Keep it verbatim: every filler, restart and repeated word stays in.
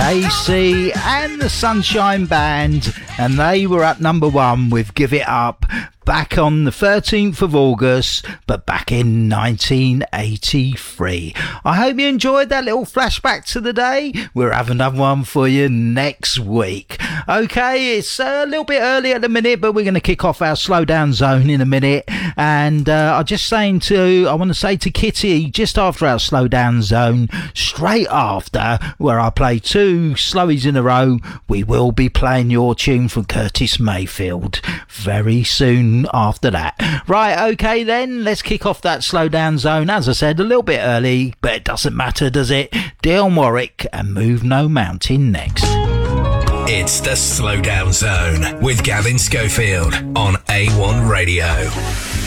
A C and the Sunshine Band, and they were at number one with Give It Up back on the thirteenth of August, but back in nineteen eighty-three. I hope you enjoyed that little flashback to the day. We'll have another one for you next week. Okay, it's a little bit early at the minute, but we're going to kick off our slow down zone in a minute. And uh, I'm just saying to, I want to say to Kitty, just after our slow down zone, straight after, where I play two slowies in a row, we will be playing your tune from Curtis Mayfield very soon after that. Right, okay then, let's kick off that slow down zone. As I said, a little bit early, but it doesn't matter, does it? Dionne Warwick and Move No Mountain next. It's the Slow Down Zone with Gavin Schofield on A one Radio.